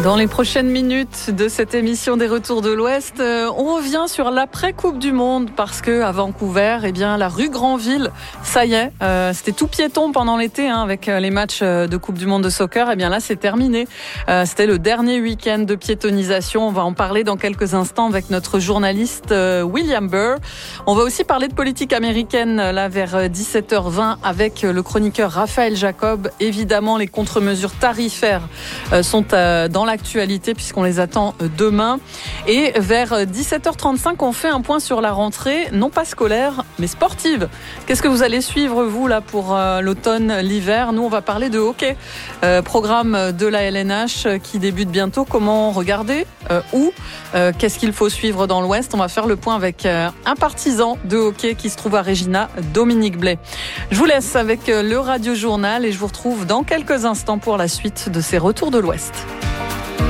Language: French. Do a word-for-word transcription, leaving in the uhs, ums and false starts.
Dans les prochaines minutes de cette émission des Retours de l'Ouest, euh, on revient sur l'après-Coupe du Monde parce que à Vancouver, eh bien, la rue Granville, ça y est, euh, c'était tout piéton pendant l'été hein, avec les matchs de Coupe du Monde de soccer. Eh bien là, c'est terminé. Euh, c'était le dernier week-end de piétonisation. On va en parler dans quelques instants avec notre journaliste euh, William Burr. On va aussi parler de politique américaine là vers dix-sept heures vingt avec le chroniqueur Raphaël Jacob. Évidemment, les contre-mesures tarifaires euh, sont euh, dans l'actualité puisqu'on les attend demain. Et vers dix-sept heures trente-cinq, on fait un point sur la rentrée, non pas scolaire, mais sportive. Qu'est-ce que vous allez suivre, vous, là, pour euh, l'automne, l'hiver? Nous, on va parler de hockey. Euh, programme de la L N H qui débute bientôt. Comment regarder? euh, Où euh, Qu'est-ce qu'il faut suivre dans l'Ouest? On va faire le point avec euh, un partisan de hockey qui se trouve à Regina, Dominique Blais. Je vous laisse avec le Radio Journal et je vous retrouve dans quelques instants pour la suite de ces Retours de l'Ouest.